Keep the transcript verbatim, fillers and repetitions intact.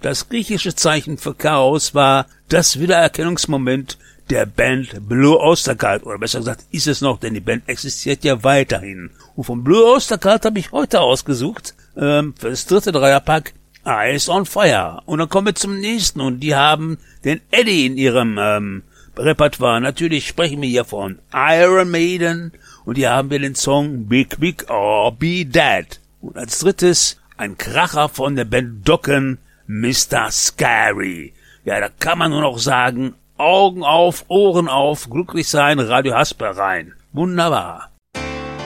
Das griechische Zeichen für Chaos war das Wiedererkennungsmoment der Band Blue Oyster Cult, oder besser gesagt ist es noch, denn die Band existiert ja weiterhin. Und von Blue Oyster Cult habe ich heute ausgesucht, ähm, für das dritte Dreierpack, Eyes on Fire. Und dann kommen wir zum nächsten, und die haben den Eddie in ihrem ähm, Repertoire. Natürlich sprechen wir hier von Iron Maiden, und hier haben wir den Song Be Quick or Be Dead. Und als drittes ein Kracher von der Band Dokken, Mister Scary. Ja, da kann man nur noch sagen, Augen auf, Ohren auf, glücklich sein, Radio Hasper rein. Wunderbar.